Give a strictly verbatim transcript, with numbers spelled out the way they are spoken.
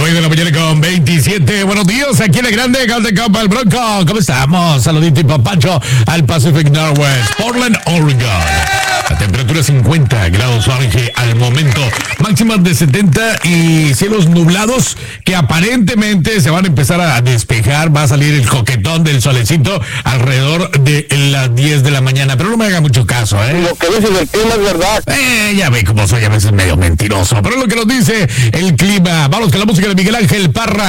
nueve de la mañana con veintisiete. Buenos días, aquí en la grande Golden Copa, el Bronco. ¿Cómo estamos? Saludito y papacho al Pacific Northwest, Portland, Oregon. La temperatura cincuenta grados Fahrenheit al momento, máximas de setenta y cielos nublados que aparentemente se van a empezar a despejar. Va a salir el coquetón del solecito alrededor de las diez de la mañana, pero no me haga mucho caso, ¿eh? Lo que dice el clima es verdad. Eh, ya ve cómo soy a veces medio mentiroso, pero es lo que nos dice el clima. Vamos con la música de Miguel Ángel Parra.